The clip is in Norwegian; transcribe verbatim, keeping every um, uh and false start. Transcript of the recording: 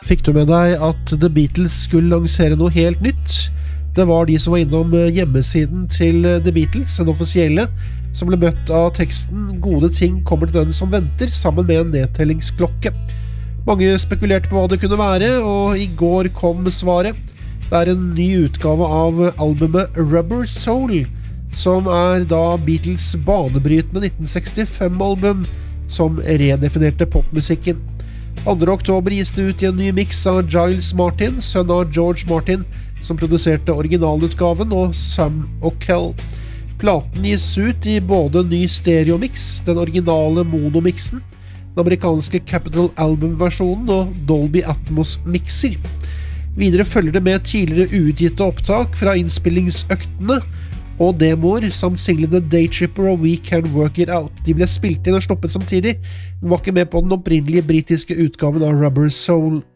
Fikk du med deg at The Beatles skulle lansere noe helt nytt? Det var de som var innom hjemmesiden til The Beatles, den offisielle, som ble møtt av teksten «Gode ting kommer til den som venter», sammen med en nedtellingsklokke. Mange spekulerte på hva det kunne være, og i går kom svaret. Det er en ny utgave av albumet Rubber Soul, som er da Beatles banebrytende nitten sekstifem-album, som redefinerte popmusikken. andre oktober gis det ut i en ny mix av Giles Martin, sønn av George Martin, som produserte originalutgaven, og Sam O'Kell. Platen gis ut i både ny stereomix, den originale monomixen, den amerikanske Capitol Album-versjonen og Dolby Atmos-mixer. Videre følger det med tidligere uutgitte opptak fra innspillingsøktene og demoer, samt singlene Daytripper og We Can Work It Out. De ble spilt inn og stoppet samtidig, men var ikke med på den opprinnelige britiske utgaven av Rubber Soul.